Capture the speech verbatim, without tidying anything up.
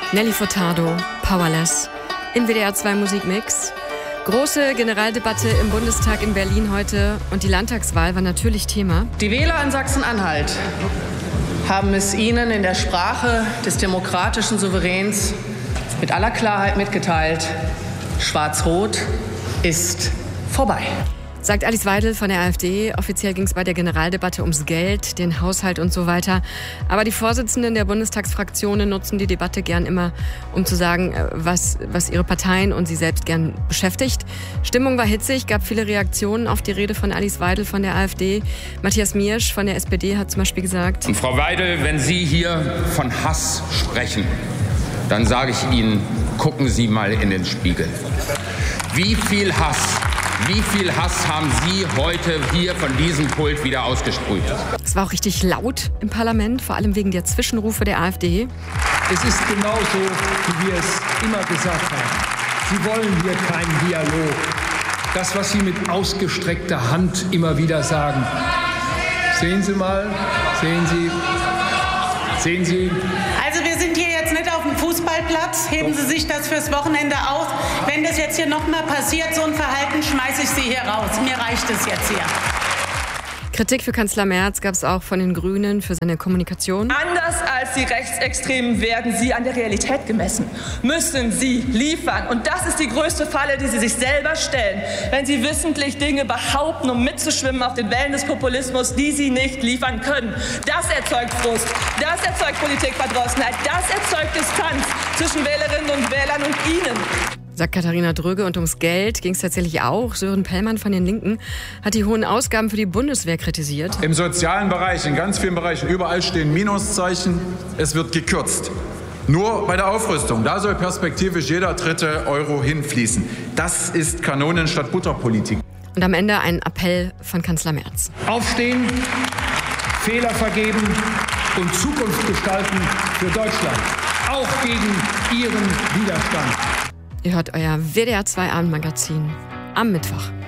Nelly Furtado, Powerless, im W D R zwei Musikmix. Große Generaldebatte im Bundestag in Berlin heute und die Landtagswahl war natürlich Thema. Die Wähler in Sachsen-Anhalt haben es Ihnen in der Sprache des demokratischen Souveräns mit aller Klarheit mitgeteilt: Schwarz-Rot ist vorbei. Sagt Alice Weidel von der AfD. Offiziell ging es bei der Generaldebatte ums Geld, den Haushalt und so weiter. Aber die Vorsitzenden der Bundestagsfraktionen nutzen die Debatte gern immer, um zu sagen, was, was ihre Parteien und sie selbst gern beschäftigt. Stimmung war hitzig, gab viele Reaktionen auf die Rede von Alice Weidel von der AfD. Matthias Miersch von der S P D hat zum Beispiel gesagt: Und Frau Weidel, wenn Sie hier von Hass sprechen, dann sage ich Ihnen, gucken Sie mal in den Spiegel. Wie viel Hass Wie viel Hass haben Sie heute hier von diesem Pult wieder ausgesprüht? Es war auch richtig laut im Parlament, vor allem wegen der Zwischenrufe der AfD. Es ist genauso, wie wir es immer gesagt haben. Sie wollen hier keinen Dialog. Das, was Sie mit ausgestreckter Hand immer wieder sagen. Sehen Sie mal, sehen Sie, sehen Sie. Also wir sind hier jetzt nicht auf dem Fußballplatz. Heben Sie sich das fürs Wochenende aus. Wenn das jetzt hier nochmal passiert, so ein Verhalten, schmeiße ich Sie hier raus. Mir reicht es jetzt hier. Kritik für Kanzler Merz gab es auch von den Grünen für seine Kommunikation. Anders als die Rechtsextremen werden Sie an der Realität gemessen. Müssen Sie liefern. Und das ist die größte Falle, die Sie sich selber stellen, wenn Sie wissentlich Dinge behaupten, um mitzuschwimmen auf den Wellen des Populismus, die Sie nicht liefern können. Das erzeugt Frust. Das erzeugt Politikverdrossenheit. Das erzeugt Distanz zwischen Wählerinnen und Wählern und Ihnen. Sagt Katharina Dröge. Und ums Geld ging es tatsächlich auch. Sören Pellmann von den Linken hat die hohen Ausgaben für die Bundeswehr kritisiert. Im sozialen Bereich, in ganz vielen Bereichen, überall stehen Minuszeichen. Es wird gekürzt. Nur bei der Aufrüstung, da soll perspektivisch jeder dritte Euro hinfließen. Das ist Kanonen statt Butterpolitik. Und am Ende ein Appell von Kanzler Merz. Aufstehen, Fehler vergeben und Zukunft gestalten für Deutschland. Auch gegen Ihren Widerstand. Ihr hört euer W D R zwei Abendmagazin am Mittwoch.